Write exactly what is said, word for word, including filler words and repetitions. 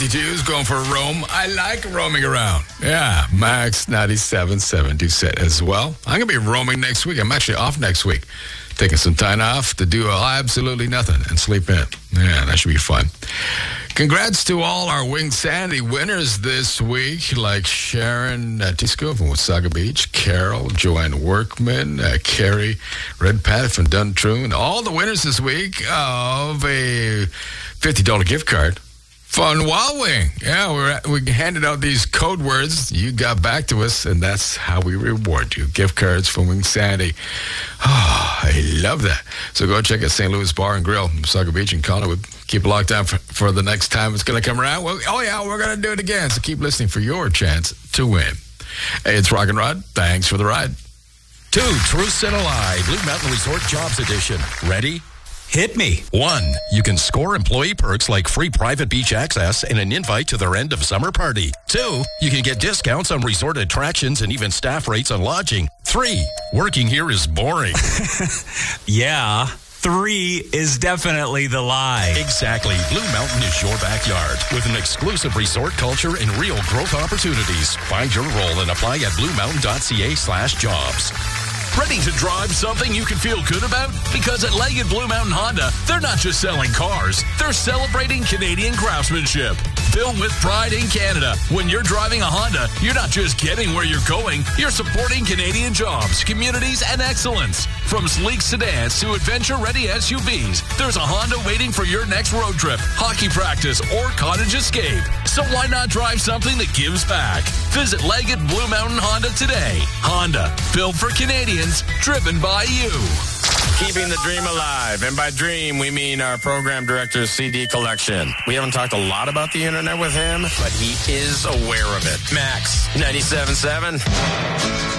Is going for a roam. I like roaming around. Yeah, Max ninety-seven point seven do set as well. I'm going to be roaming next week. I'm actually off next week. Taking some time off to do absolutely nothing and sleep in. Yeah, that should be fun. Congrats to all our Winged Sandy winners this week, like Sharon uh, Tisco from Wasaga Beach, Carol, Joanne Workman, uh, Carrie Redpath from Duntroon. All the winners this week of a fifty dollars gift card. Fun Wild Wing. Yeah, we're, we handed out these code words. You got back to us, and that's how we reward you. Gift cards from Wing Sandy. Oh, I love that. So go check out Saint Louis Bar and Grill, Saga Beach and Collingwood. Keep it locked down for, for the next time it's going to come around. Well, oh, yeah, we're going to do it again. So keep listening for your chance to win. Hey, it's Rock and Rod. Thanks for the ride. Two Truths and a Lie, Blue Mountain Resort Jobs Edition. Ready? Hit me. One, you can score employee perks like free private beach access and an invite to their end of summer party. Two, you can get discounts on resort attractions and even staff rates on lodging. Three, working here is boring. Yeah, three is definitely the lie. Exactly. Blue Mountain is your backyard with an exclusive resort culture and real growth opportunities. Find your role and apply at bluemountain.ca slash jobs. Ready to drive something you can feel good about? Because at Leggett Blue Mountain Honda, they're not just selling cars, they're celebrating Canadian craftsmanship. Built with pride in Canada. When you're driving a Honda, you're not just getting where you're going, you're supporting Canadian jobs, communities, and excellence. From sleek sedans to adventure-ready S U Vs, there's a Honda waiting for your next road trip, hockey practice, or cottage escape. So why not drive something that gives back? Visit Leggett Blue Mountain Honda today. Honda, built for Canadians, driven by you. Keeping the dream alive. And by dream, we mean our program director's C D collection. We haven't talked a lot about the internet with him, but he is aware of it. Max, ninety-seven point seven.